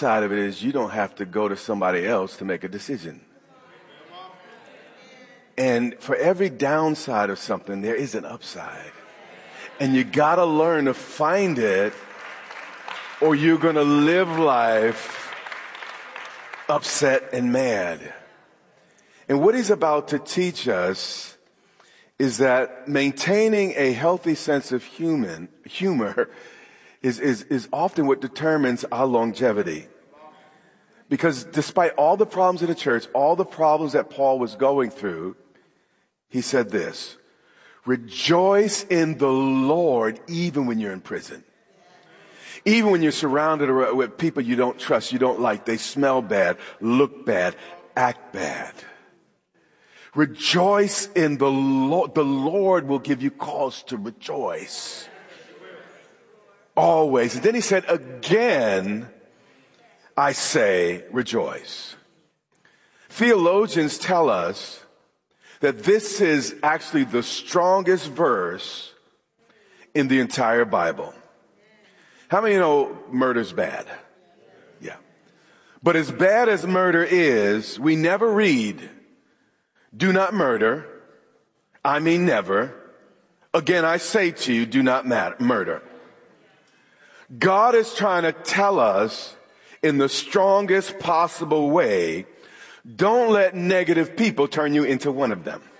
upside of it is you don't have to go to somebody else to make a decision. And for every downside of something, there is an upside. And you got to learn to find it, or you're going to live life upset and mad. And what he's about to teach us is that maintaining a healthy sense of humor is often what determines our longevity. Because despite all the problems in the church, all the problems that Paul was going through, he said this: rejoice in the Lord even when you're in prison. Even when you're surrounded with people you don't trust, you don't like, they smell bad, look bad, act bad. Rejoice in the Lord. The Lord will give you cause to rejoice. Always. And then he said, again, I say rejoice. Theologians tell us that this is actually the strongest verse in the entire Bible. How many know murder's bad? Yeah. But as bad as murder is, we never read, do not murder. I mean never. Again, I say to you, do not murder. God is trying to tell us in the strongest possible way, don't let negative people turn you into one of them.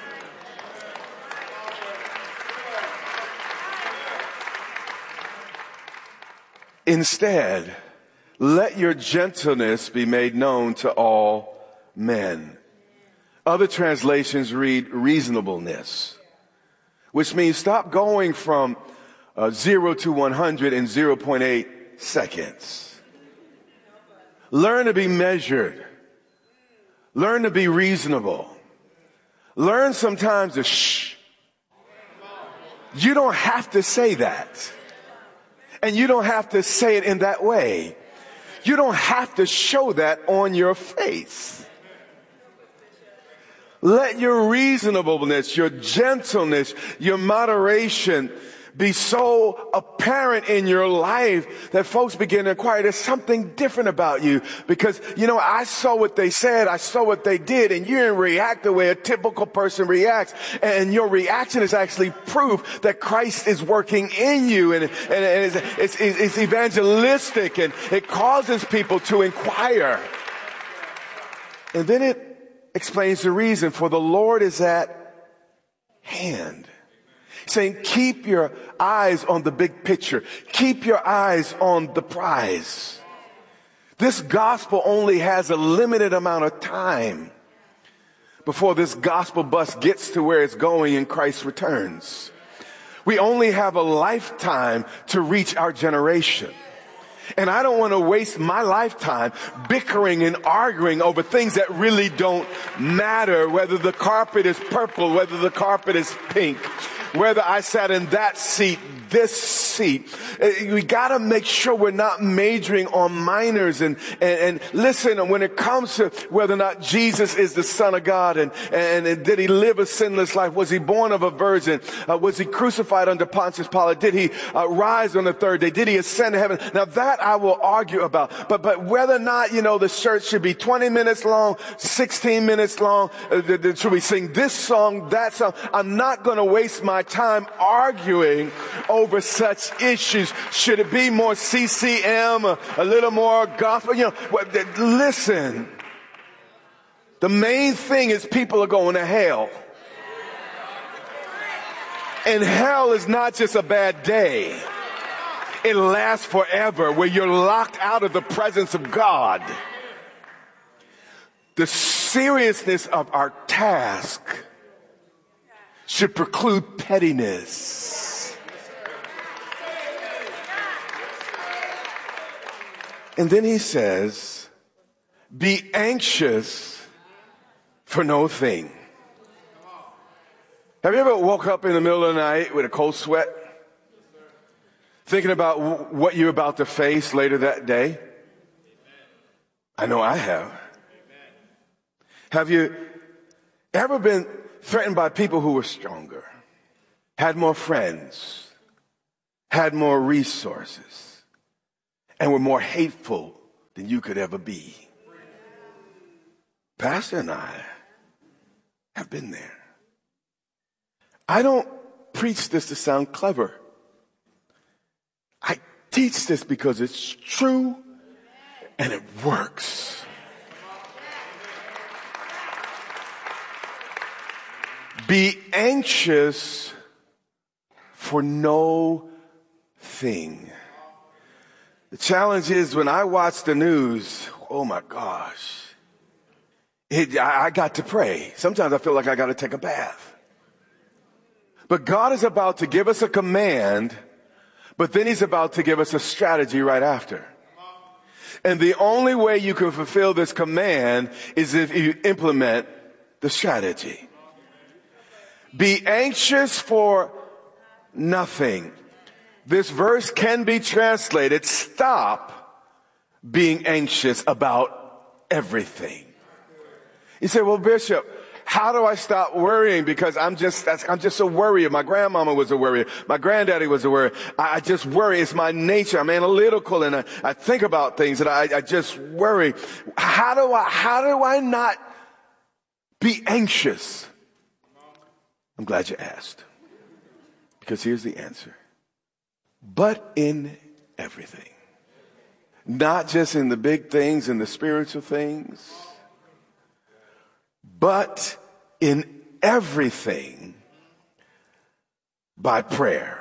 Instead, let your gentleness be made known to all men. Other translations read reasonableness, which means stop going from 0 to 100 in 0.8 seconds. Learn to be measured. Learn to be reasonable. Learn sometimes to shh. You don't have to say that. And you don't have to say it in that way. You don't have to show that on your face. Let your reasonableness, your gentleness, your moderation be so apparent in your life that folks begin to inquire, there's something different about you. Because, I saw what they said, I saw what they did, and you didn't react the way a typical person reacts. And your reaction is actually proof that Christ is working in you, and it's evangelistic, and it causes people to inquire. And then it explains the reason, for the Lord is at hand. Saying, keep your eyes on the big picture. Keep your eyes on the prize. This gospel only has a limited amount of time before this gospel bus gets to where it's going and Christ returns. We only have a lifetime to reach our generation. And I don't want to waste my lifetime bickering and arguing over things that really don't matter, whether the carpet is purple, whether the carpet is pink, whether I sat in that seat, this seat. We got to make sure we're not majoring on minors. And listen, when it comes to whether or not Jesus is the Son of God and did he live a sinless life? Was he born of a virgin? Was he crucified under Pontius Pilate? Did he rise on the third day? Did he ascend to heaven? Now that I will argue about. But whether or not, the church should be 20 minutes long, 16 minutes long, should we sing this song, that song? I'm not going to waste my time arguing over such issues. Should it be more CCM, a little more gospel? Listen. The main thing is people are going to hell. And hell is not just a bad day. It lasts forever, where you're locked out of the presence of God. The seriousness of our task should preclude pettiness. And then he says, be anxious for no thing. Have you ever woke up in the middle of the night with a cold sweat? Thinking about what you're about to face later that day? I know I have. Have you ever been threatened by people who were stronger, had more friends, had more resources, and were more hateful than you could ever be. Pastor and I have been there. I don't preach this to sound clever. I teach this because it's true and it works. Be anxious for no thing. The challenge is when I watch the news, oh my gosh, I got to pray. Sometimes I feel like I got to take a bath. But God is about to give us a command, but then he's about to give us a strategy right after. And the only way you can fulfill this command is if you implement the strategy. Be anxious for nothing. This verse can be translated, stop being anxious about everything. You say, well, Bishop, how do I stop worrying? Because I'm just a worrier. My grandmama was a worrier. My granddaddy was a worrier. I just worry. It's my nature. I'm analytical and I think about things and I just worry. How do I not be anxious? I'm glad you asked. Because here's the answer. But in everything. Not just in the big things and the spiritual things, but in everything by prayer.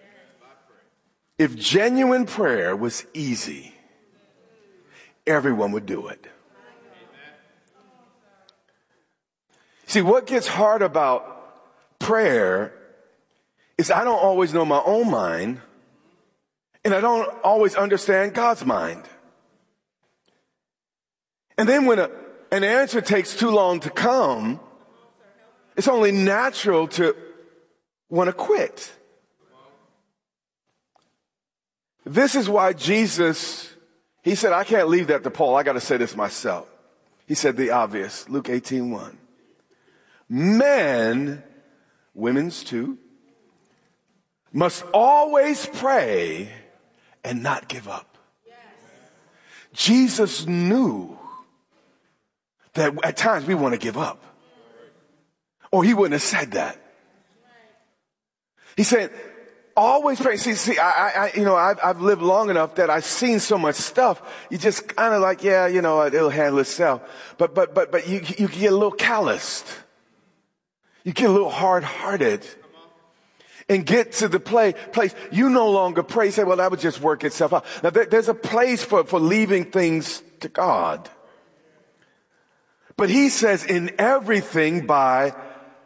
If genuine prayer was easy, everyone would do it. See, what gets hard about prayer is I don't always know my own mind, and I don't always understand God's mind. And then when an answer takes too long to come, it's only natural to want to quit. This is why Jesus, he said, I can't leave that to Paul. I got to say this myself. He said the obvious, Luke 18:1. Men, women's too, must always pray and not give up. Yes. Jesus knew that at times we want to give up. Or he wouldn't have said that. He said, always pray. See, I've lived long enough that I've seen so much stuff. You just kind of like, yeah, it'll handle itself. But you get a little calloused. You get a little hard-hearted. And get to the place you no longer pray. You say, well, that would just work itself out. Now, there's a place for leaving things to God. But he says in everything by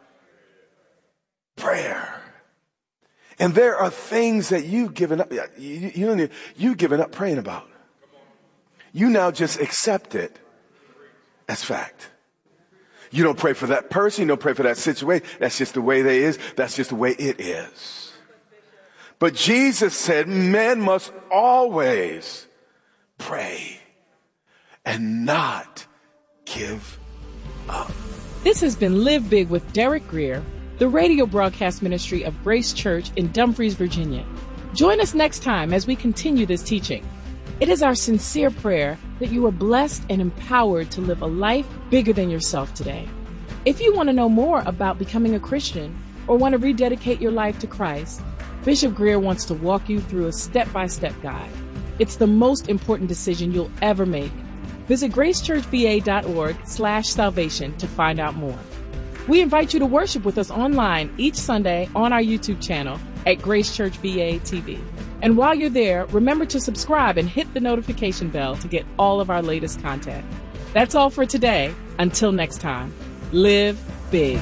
prayer. And there are things that you've given up. You've given up praying about. You now just accept it as fact. You don't pray for that person. You don't pray for that situation. That's just the way they is. That's just the way it is. But Jesus said men must always pray and not give up. This has been Live Big with Derek Grier, the radio broadcast ministry of Grace Church in Dumfries, Virginia. Join us next time as we continue this teaching. It is our sincere prayer that you are blessed and empowered to live a life bigger than yourself today. If you want to know more about becoming a Christian or want to rededicate your life to Christ, Bishop Grier wants to walk you through a step-by-step guide. It's the most important decision you'll ever make. Visit gracechurchva.org/salvation to find out more. We invite you to worship with us online each Sunday on our YouTube channel at Grace Church VA TV. And while you're there, remember to subscribe and hit the notification bell to get all of our latest content. That's all for today. Until next time, live big.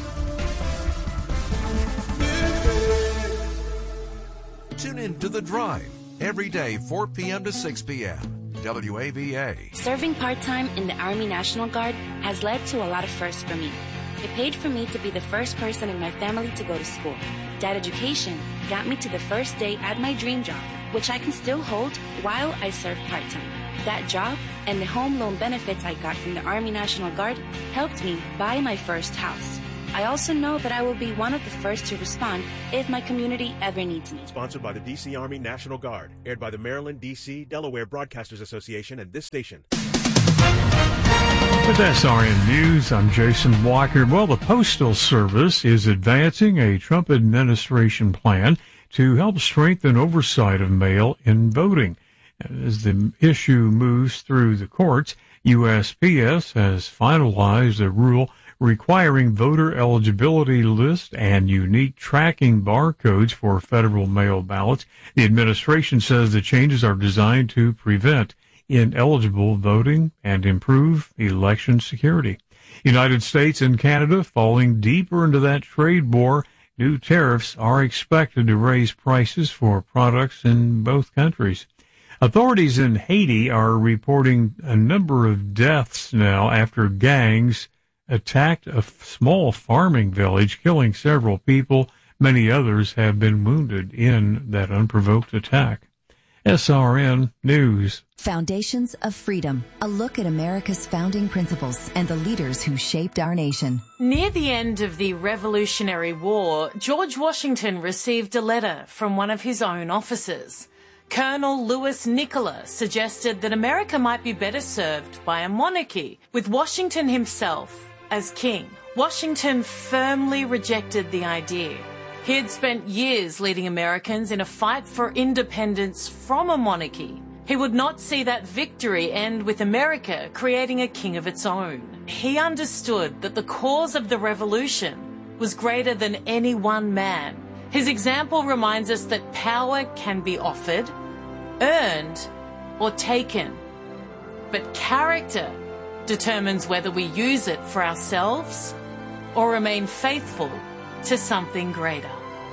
Tune in to The Drive every day, 4 p.m. to 6 p.m. WAVA. Serving part-time in the Army National Guard has led to a lot of firsts for me. It paid for me to be the first person in my family to go to school. That education got me to the first day at my dream job, which I can still hold while I serve part-time. That job and the home loan benefits I got from the Army National Guard helped me buy my first house. I also know that I will be one of the first to respond if my community ever needs me. Sponsored by the D.C. Army National Guard. Aired by the Maryland, D.C., Delaware Broadcasters Association and this station. With SRN News, I'm Jason Walker. Well, the Postal Service is advancing a Trump administration plan to help strengthen oversight of mail-in voting. As the issue moves through the courts, USPS has finalized a rule requiring voter eligibility lists and unique tracking barcodes for federal mail ballots. The administration says the changes are designed to prevent ineligible voting and improve election security. United States and Canada falling deeper into that trade war. New tariffs are expected to raise prices for products in both countries. Authorities in Haiti are reporting a number of deaths now after gangs attacked a small farming village, killing several people. Many others have been wounded in that unprovoked attack. SRN News. Foundations of Freedom, a look at America's founding principles and the leaders who shaped our nation. Near the end of the Revolutionary War, George Washington received a letter from one of his own officers. Colonel Louis Nicola suggested that America might be better served by a monarchy, with Washington himself as king. Washington firmly rejected the idea. He had spent years leading Americans in a fight for independence from a monarchy. He would not see that victory end with America creating a king of its own. He understood that the cause of the revolution was greater than any one man. His example reminds us that power can be offered, earned, or taken. But character determines whether we use it for ourselves or remain faithful to something greater.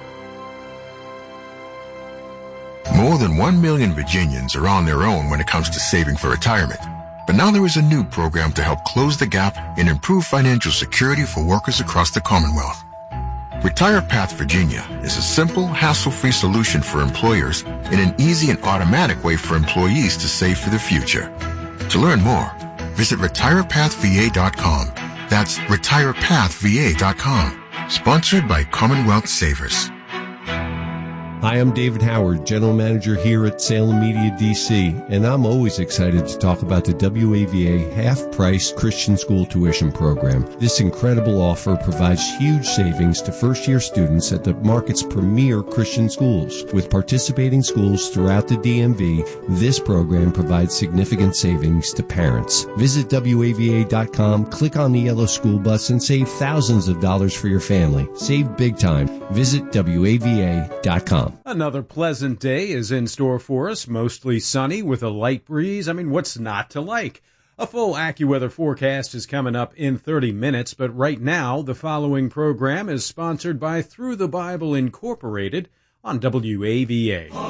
More than 1 million Virginians are on their own when it comes to saving for retirement. But now there is a new program to help close the gap and improve financial security for workers across the Commonwealth. Retire Path Virginia is a simple, hassle-free solution for employers and an easy and automatic way for employees to save for the future. To learn more, visit retirepathva.com. That's retirepathva.com. Sponsored by Commonwealth Savers. Hi, I'm David Howard, General Manager here at Salem Media DC, and I'm always excited to talk about the WAVA half-price Christian school tuition program. This incredible offer provides huge savings to first-year students at the market's premier Christian schools. With participating schools throughout the DMV, this program provides significant savings to parents. Visit WAVA.com, click on the yellow school bus, and save thousands of dollars for your family. Save big time. Visit WAVA.com. Another pleasant day is in store for us, mostly sunny with a light breeze. What's not to like? A full AccuWeather forecast is coming up in 30 minutes, but right now, the following program is sponsored by Through the Bible Incorporated on WAVA.